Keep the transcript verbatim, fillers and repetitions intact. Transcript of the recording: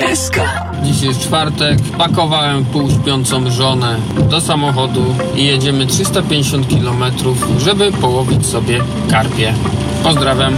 S K. Dziś jest czwartek, pakowałem półśpiącą żonę do samochodu i jedziemy trzysta pięćdziesiąt kilometrów, żeby połowić sobie karpie. Pozdrawiam.